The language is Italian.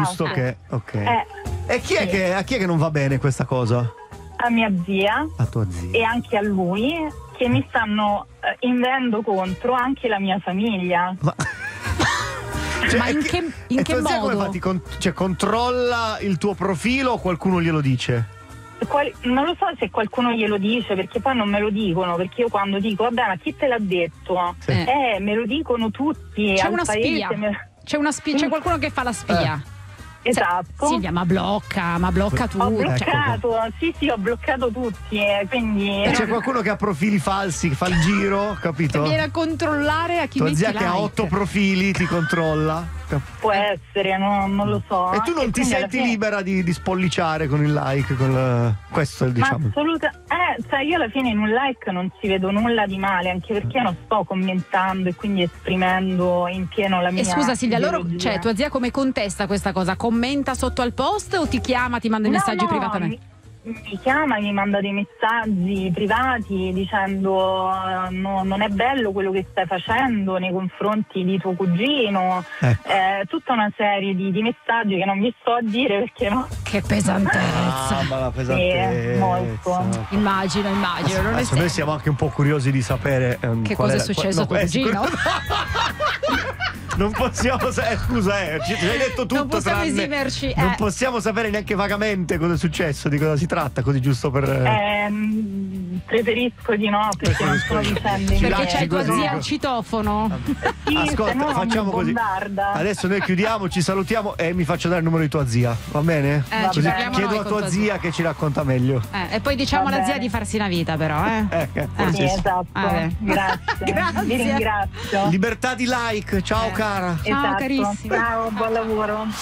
giusto che... Ok. E chi è sì. a chi è che non va bene questa cosa? A mia zia A tua zia. e anche a lui, che mi stanno invendo contro anche la mia famiglia. Ma Ma in che tua zia come modo? fa? Cioè, controlla il tuo profilo o qualcuno glielo dice? Non lo so se qualcuno glielo dice, perché poi non me lo dicono, perché io quando dico vabbè, ma chi te l'ha detto? Sì. Me lo dicono tutti. C'è al una paese, spia. C'è qualcuno che fa la spia. Esatto. Silvia, ma blocca tu. Ho bloccato, sì, ho bloccato tutti, quindi... E c'è qualcuno che ha profili falsi, che fa il giro, capito? Che viene a controllare a chi Tua metti zia like. che ha 8 profili ti controlla. Può essere, non lo so. E tu non ti quindi alla senti fine- libera di spolliciare con il like, questo è il Ma diciamo. io alla fine in un like non ci vedo nulla di male, anche perché non sto commentando e quindi esprimendo in pieno la mia E scusa Silvia, ideologia. cioè tua zia come contesta questa cosa? Commenta sotto al post o ti chiama, ti manda i messaggi privatamente? Mi chiama, mi manda dei messaggi privati dicendo non è bello quello che stai facendo nei confronti di tuo cugino, tutta una serie di messaggi che non vi sto a dire perché no. Che pesantezza. Ma la pesantezza. Sì, molto. Immagino. Non Adesso noi siamo anche un po' curiosi di sapere che cosa è successo a tuo cugino. Non possiamo scusa, ci hai detto tutto. Non possiamo tranne- esimerci. Non possiamo sapere neanche vagamente cosa è successo, di cosa si tratta, così giusto per. Preferisco di no, perché non sono vicende. Ci Perché lasci c'è tua così. zia al citofono. Sì, se Ascolta, no facciamo mi così. bombarda. Adesso noi chiudiamo, ci salutiamo e mi faccio dare il numero di tua zia, va bene? Ci Così parliamo chiedo noi a con tua tua zia che ci racconta meglio. E poi diciamo Va alla zia bene. di farsi una vita però, Sì, esatto. Vabbè. Grazie. Grazie. Vi ringrazio. Libertà di like, ciao cara. Ciao, Esatto. carissima. Ciao, buon lavoro.